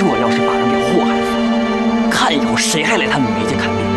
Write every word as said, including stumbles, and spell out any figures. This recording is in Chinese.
这要是把人给祸害死了，看以后谁还来他们梅家看病？